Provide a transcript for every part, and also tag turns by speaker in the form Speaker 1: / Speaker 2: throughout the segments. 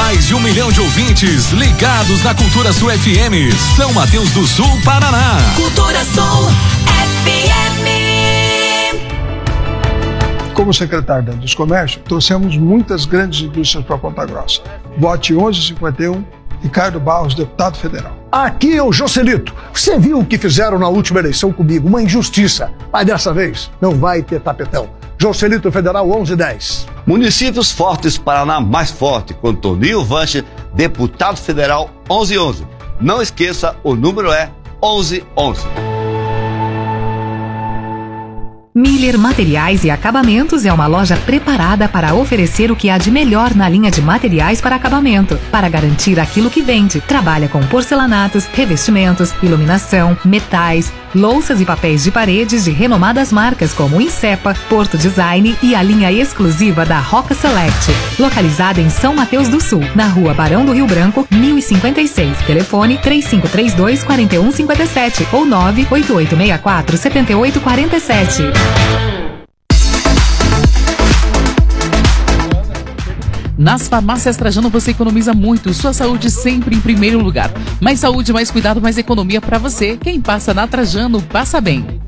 Speaker 1: Mais de 1 milhão de ouvintes ligados na Cultura Sul FM. São Mateus do Sul, Paraná.
Speaker 2: Cultura Sul FM.
Speaker 3: Como secretário da Indústria e Comércio, trouxemos muitas grandes indústrias para Ponta Grossa. Vote 1151, Ricardo Barros, deputado federal.
Speaker 4: Aqui é o Joselito. Você viu o que fizeram na última eleição comigo? Uma injustiça. Mas dessa vez não vai ter tapetão. Joselito Federal 1110.
Speaker 5: Municípios Fortes, Paraná mais forte, com Toninho Vanche, deputado federal 1111. Não esqueça, o número é 1111.
Speaker 6: Miller Materiais e Acabamentos é uma loja preparada para oferecer o que há de melhor na linha de materiais para acabamento, para garantir aquilo que vende. Trabalha com porcelanatos, revestimentos, iluminação, metais, louças e papéis de paredes de renomadas marcas como Insepa, Porto Design e a linha exclusiva da Roca Select. Localizada em São Mateus do Sul, na rua Barão do Rio Branco, 1056. Telefone 3532-4157 ou 98864-7847.
Speaker 7: Nas farmácias Trajano você economiza muito, sua saúde sempre em primeiro lugar. Mais saúde, mais cuidado, mais economia pra você. Quem passa na Trajano, passa bem.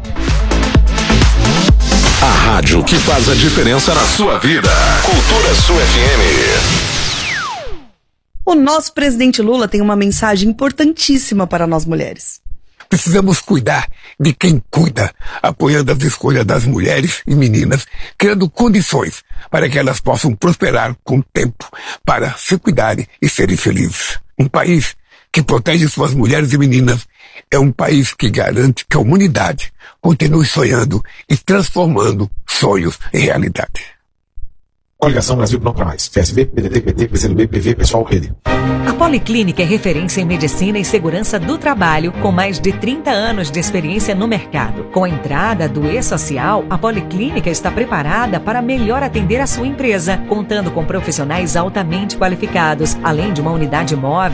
Speaker 1: A rádio que faz a diferença na sua vida. Cultura Sul FM.
Speaker 8: O nosso presidente Lula tem uma mensagem importantíssima para nós mulheres.
Speaker 9: Precisamos cuidar de quem cuida, apoiando as escolhas das mulheres e meninas, criando condições para que elas possam prosperar com o tempo, para se cuidarem e serem felizes. Um país que protege suas mulheres e meninas é um país que garante que a humanidade continue sonhando e transformando sonhos em realidade.
Speaker 10: Coligação Brasil Pronto para Mais. PSB, PDT, PT, PCdoB, PV, Pessoal, Rede.
Speaker 11: A Policlínica é referência em medicina e segurança do trabalho, com mais de 30 anos de experiência no mercado. Com a entrada do E-Social, a Policlínica está preparada para melhor atender a sua empresa, contando com profissionais altamente qualificados, além de uma unidade móvel